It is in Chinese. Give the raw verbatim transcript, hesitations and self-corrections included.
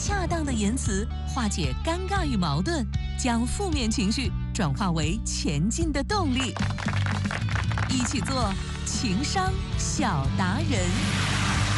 恰当的言辞化解尴尬与矛盾，将负面情绪转化为前进的动力。一起做情商小达人。